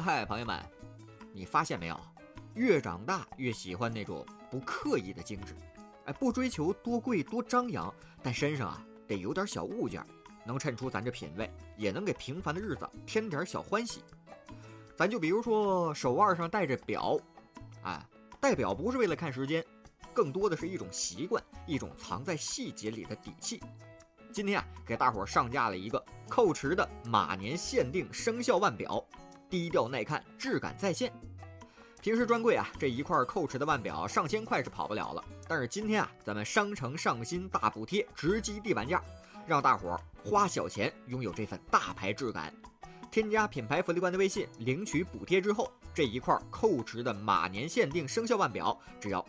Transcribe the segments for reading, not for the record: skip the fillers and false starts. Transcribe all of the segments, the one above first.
嗨，朋友们，你发现没有？越长大越喜欢那种不刻意的精致，不追求多贵多张扬，但身上得有点小物件，能衬出咱这品味，也能给平凡的日子添点小欢喜。咱就比如说手腕上戴着表，戴表不是为了看时间，更多的是一种习惯，一种藏在细节里的底气。今天给大伙上架了一个蔻驰的马年限定生肖腕表，低调耐看，质感在线。平时专柜这一块蔻驰的腕表上千块是跑不了了，但是今天咱们商城上新大补贴，直击地板价，让大伙花小钱拥有这份大牌质感。添加品牌福利官的微信，领取补贴之后，这一块蔻驰的马年限定生肖腕表只要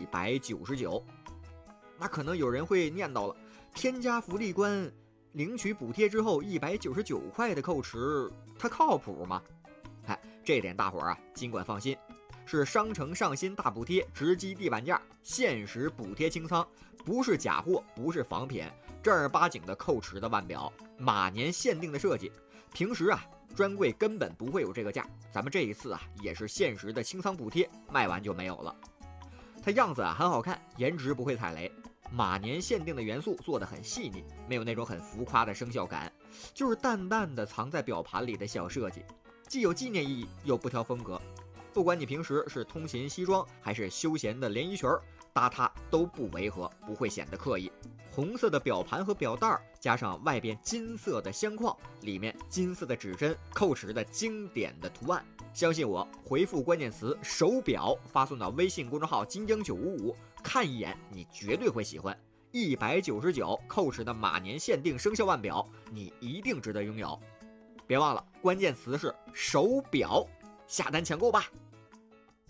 199。那可能有人会念叨了，添加福利官领取补贴之后199块的蔻驰，它靠谱吗？这点大伙尽管放心，是商城上新大补贴，直击地板价，限时补贴清仓，不是假货，不是仿品，正儿八经的蔻驰的腕表，马年限定的设计。平时专柜根本不会有这个价，咱们这一次也是限时的清仓补贴，卖完就没有了。它样子很好看，颜值不会踩雷，马年限定的元素做得很细腻，没有那种很浮夸的生肖感，就是淡淡的藏在表盘里的小设计，既有纪念意义又不挑风格。不管你平时是通勤西装还是休闲的连衣裙，搭它都不违和，不会显得刻意。红色的表盘和表带加上外边金色的相框，里面金色的指针，蔻驰的经典的图案。相信我，回复关键词手表发送到微信公众号金鹰955，看一眼你绝对会喜欢。199蔻驰的马年限定生肖腕表，你一定值得拥有。别忘了关键词是手表，下单抢购吧。